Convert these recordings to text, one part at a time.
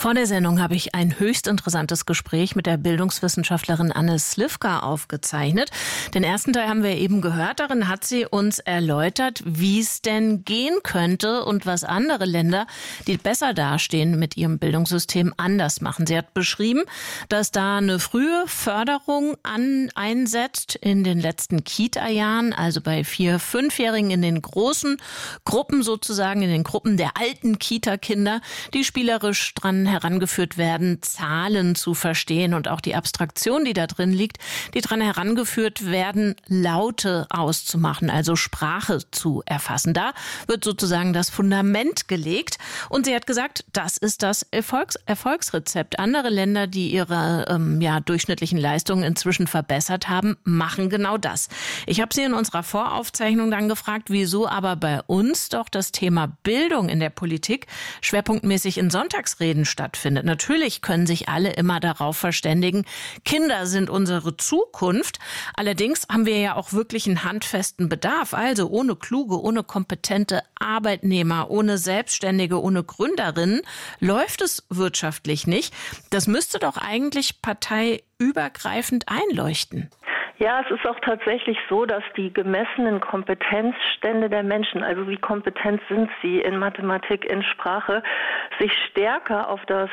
Vor der Sendung habe ich ein höchst interessantes Gespräch mit der Bildungswissenschaftlerin Anne Slivka aufgezeichnet. Den ersten Teil haben wir eben gehört. Darin hat sie uns erläutert, wie es denn gehen könnte und was andere Länder, die besser dastehen mit ihrem Bildungssystem, anders machen. Sie hat beschrieben, dass da eine frühe Förderung einsetzt in den letzten Kita-Jahren, also bei 4-, 5-Jährigen in den großen Gruppen sozusagen, in den Gruppen der alten Kita-Kinder, die spielerisch dran herangeführt werden, Zahlen zu verstehen und auch die Abstraktion, die da drin liegt, die dran herangeführt werden, Laute auszumachen, also Sprache zu erfassen. Da wird sozusagen das Fundament gelegt. Und sie hat gesagt, das ist das Erfolgsrezept. Andere Länder, die ihre durchschnittlichen Leistungen inzwischen verbessert haben, machen genau das. Ich habe sie in unserer Voraufzeichnung dann gefragt, wieso aber bei uns doch das Thema Bildung in der Politik schwerpunktmäßig in Sonntagsreden stattfindet. Natürlich können sich alle immer darauf verständigen, Kinder sind unsere Zukunft. Allerdings haben wir ja auch wirklich einen handfesten Bedarf. Also ohne kluge, ohne kompetente Arbeitnehmer, ohne Selbstständige, ohne Gründerinnen läuft es wirtschaftlich nicht. Das müsste doch eigentlich parteiübergreifend einleuchten. Ja, es ist auch tatsächlich so, dass die gemessenen Kompetenzstände der Menschen, also wie kompetent sind sie in Mathematik, in Sprache, sich stärker auf das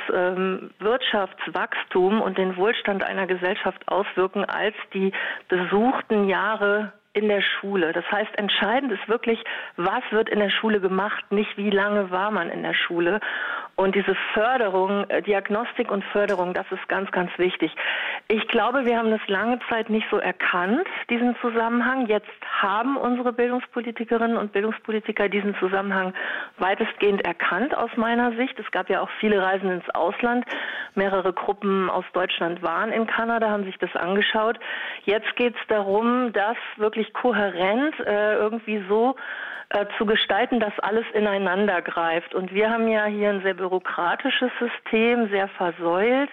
Wirtschaftswachstum und den Wohlstand einer Gesellschaft auswirken als die besuchten Jahre in der Schule. Das heißt, entscheidend ist wirklich, was wird in der Schule gemacht, nicht wie lange war man in der Schule. Und diese Förderung, Diagnostik und Förderung, das ist ganz, ganz wichtig. Ich glaube, wir haben das lange Zeit nicht so erkannt, diesen Zusammenhang. Jetzt haben unsere Bildungspolitikerinnen und Bildungspolitiker diesen Zusammenhang weitestgehend erkannt aus meiner Sicht. Es gab ja auch viele Reisen ins Ausland. Mehrere Gruppen aus Deutschland waren in Kanada, haben sich das angeschaut. Jetzt geht es darum, das wirklich kohärent irgendwie so zu gestalten, dass alles ineinander greift. Und wir haben ja hier ein sehr bürokratisches System, sehr versäult.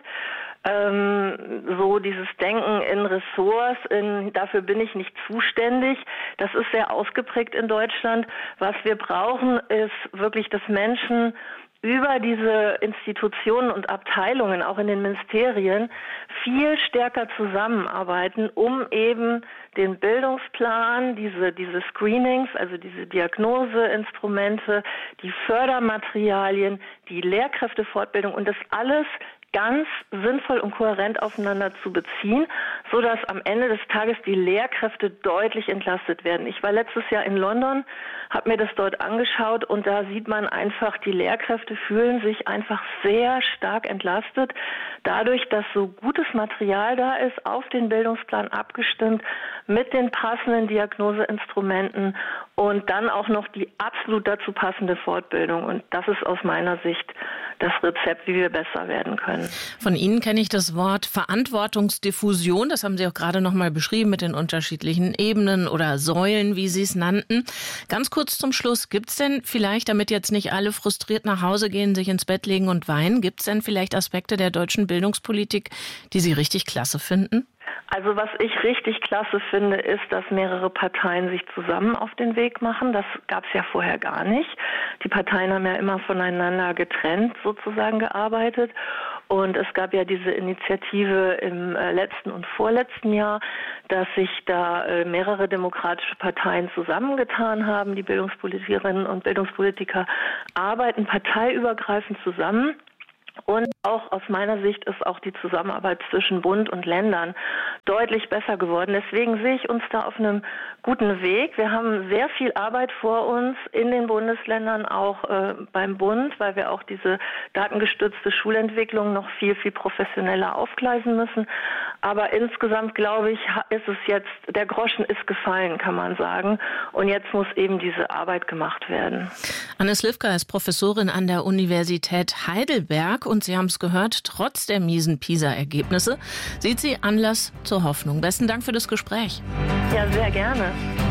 So dieses Denken in Ressorts, dafür bin ich nicht zuständig. Das ist sehr ausgeprägt in Deutschland. Was wir brauchen, ist wirklich, dass Menschen über diese Institutionen und Abteilungen, auch in den Ministerien, viel stärker zusammenarbeiten, um eben den Bildungsplan, diese Screenings, also diese Diagnoseinstrumente, die Fördermaterialien, die Lehrkräftefortbildung und das alles ganz sinnvoll und kohärent aufeinander zu beziehen, so dass am Ende des Tages die Lehrkräfte deutlich entlastet werden. Ich war letztes Jahr in London, habe mir das dort angeschaut und da sieht man einfach, die Lehrkräfte fühlen sich einfach sehr stark entlastet, dadurch, dass so gutes Material da ist, auf den Bildungsplan abgestimmt, mit den passenden Diagnoseinstrumenten und dann auch noch die absolut dazu passende Fortbildung. Und das ist aus meiner Sicht das Rezept, wie wir besser werden können. Von Ihnen kenne ich das Wort Verantwortungsdiffusion. Das haben Sie auch gerade noch mal beschrieben mit den unterschiedlichen Ebenen oder Säulen, wie Sie es nannten. Ganz kurz zum Schluss, gibt es denn vielleicht, damit jetzt nicht alle frustriert nach Hause gehen, sich ins Bett legen und weinen, gibt es denn vielleicht Aspekte der deutschen Bildungspolitik, die Sie richtig klasse finden? Also was ich richtig klasse finde, ist, dass mehrere Parteien sich zusammen auf den Weg machen. Das gab es ja vorher gar nicht. Die Parteien haben ja immer voneinander getrennt sozusagen gearbeitet. Und es gab ja diese Initiative im letzten und vorletzten Jahr, dass sich da mehrere demokratische Parteien zusammengetan haben. Die Bildungspolitikerinnen und Bildungspolitiker arbeiten parteiübergreifend zusammen. Und auch aus meiner Sicht ist auch die Zusammenarbeit zwischen Bund und Ländern deutlich besser geworden. Deswegen sehe ich uns da auf einem guten Weg. Wir haben sehr viel Arbeit vor uns in den Bundesländern, auch beim Bund, weil wir auch diese datengestützte Schulentwicklung noch viel, viel professioneller aufgleisen müssen. Aber insgesamt, glaube ich, ist es jetzt, der Groschen ist gefallen, kann man sagen. Und jetzt muss eben diese Arbeit gemacht werden. Anne Slivka ist Professorin an der Universität Heidelberg und Sie haben es gehört, trotz der miesen PISA-Ergebnisse sieht sie Anlass zur Hoffnung. Besten Dank für das Gespräch. Ja, sehr gerne.